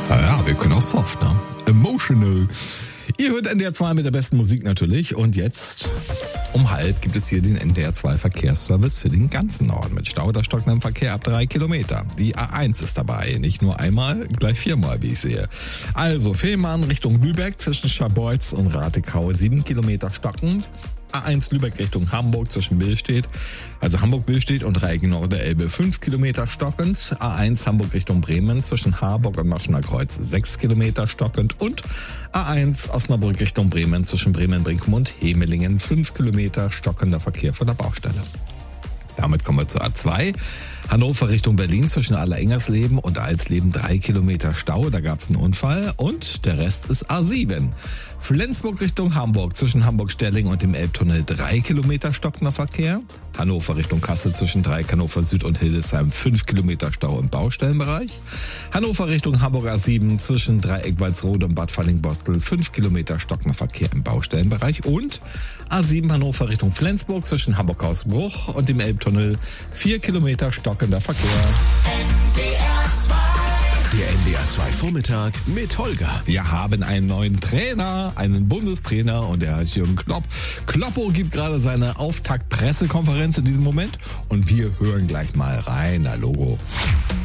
Ja, wir können auch soft, ne? Emotional. Ihr hört NDR 2 mit der besten Musik natürlich. Und jetzt um halb gibt es hier den NDR 2 Verkehrsservice für den ganzen Norden mit Stau oder stockendem Verkehr ab 3 Kilometer. Die A1 ist dabei. Nicht nur einmal, gleich viermal, wie ich sehe. Also Fehmarn Richtung Lübeck zwischen Scharbeutz und Ratekau 7 Kilometer stockend. A1 Lübeck Richtung Hamburg zwischen Billstedt, also Hamburg-Billstedt und Dreieck Nord der Elbe 5 Kilometer stockend. A1 Hamburg Richtung Bremen zwischen Harburg und Maschener Kreuz 6 Kilometer stockend. Und A1 Osnabrück Richtung Bremen zwischen Bremen-Brinkum und Hemelingen 5 Kilometer stockender Verkehr von der Baustelle. Damit kommen wir zur A2. Hannover Richtung Berlin zwischen Allerengersleben und Alsleben 3 Kilometer Stau. Da gab es einen Unfall und der Rest ist A7. Flensburg Richtung Hamburg zwischen Hamburg-Sterling und dem Elbtunnel 3 Kilometer stockender Verkehr. Hannover Richtung Kassel zwischen Dreieck Hannover Süd und Hildesheim 5 Kilometer Stau im Baustellenbereich. Hannover Richtung Hamburg A7 zwischen Dreieck Walsrode und Bad Falling-Bostel 5 Kilometer stockender Verkehr im Baustellenbereich. Und A7 Hannover Richtung Flensburg zwischen Hamburg-Hausbruch und dem Elbtunnel 4 Kilometer stockender Verkehr. Der NDR 2 Vormittag mit Holger. Wir haben einen neuen Trainer, einen Bundestrainer und der heißt Jürgen Klopp. Kloppo gibt gerade seine Auftaktpressekonferenz in diesem Moment und wir hören gleich mal rein. Na Logo.